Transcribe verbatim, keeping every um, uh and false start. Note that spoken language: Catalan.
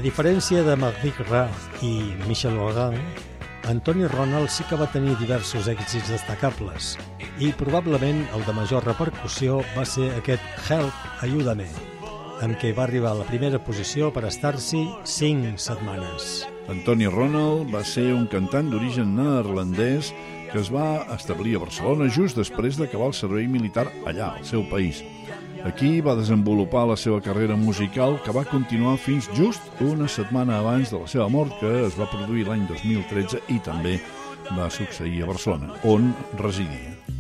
diferència de Mardi Gras i Michel Legrand, Anthony Ronald sí que va tenir diversos èxits destacables i probablement el de major repercussió va ser aquest Help, Ayúdame, amb què va arribar a la primera posició per estar-s'hi cinc setmanes. Anthony Ronald va ser un cantant d'origen neerlandès que es va establir a Barcelona just després d'acabar el servei militar allà, al seu país. Aquí va desenvolupar la seva carrera musical, que va continuar fins just una setmana abans de la seva mort, que es va produir l'any dos mil tretze i també va succeir a Barcelona, on residia.